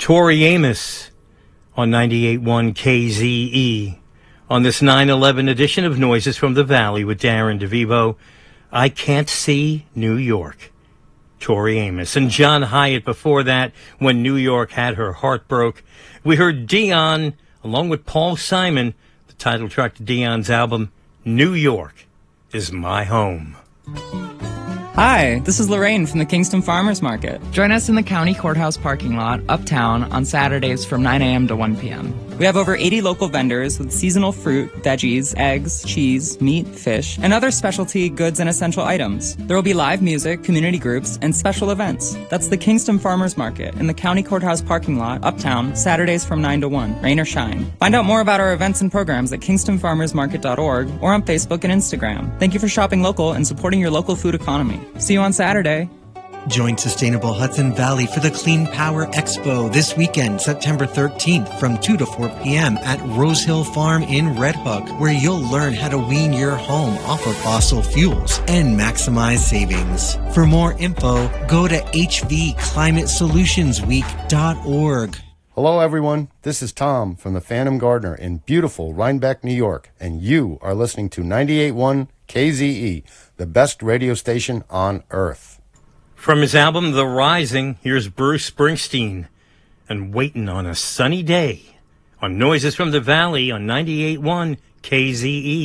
Tori Amos on 98.1 KZE. On this 9/11 edition of Noises from the Valley with Darren DeVivo, I Can't See New York. Tori Amos. And John Hyatt before that, When New York Had Her Heart Broke. We heard Dion, along with Paul Simon, the title track to Dion's album, New York Is My Home. Hi, this is Lorraine from the Kingston Farmers Market. Join us in the County Courthouse parking lot, uptown, on Saturdays from 9 a.m. to 1 p.m. We have over 80 local vendors with seasonal fruit, veggies, eggs, cheese, meat, fish, and other specialty goods and essential items. There will be live music, community groups, and special events. That's the Kingston Farmers Market in the County Courthouse parking lot, uptown, Saturdays from 9 to 1, rain or shine. Find out more about our events and programs at kingstonfarmersmarket.org or on Facebook and Instagram. Thank you for shopping local and supporting your local food economy. See you on Saturday. Join Sustainable Hudson Valley for the Clean Power Expo this weekend, September 13th from 2 to 4 p.m. at Rose Hill Farm in Red Hook, where you'll learn how to wean your home off of fossil fuels and maximize savings. For more info, go to hvclimatesolutionsweek.org. Hello, everyone. This is Tom from the Phantom Gardener in beautiful Rhinebeck, New York, and you are listening to 98.1 KZE, the best radio station on earth. From his album, The Rising, here's Bruce Springsteen and Waiting on a Sunny Day on Noises from the Valley on 98.1 KZE.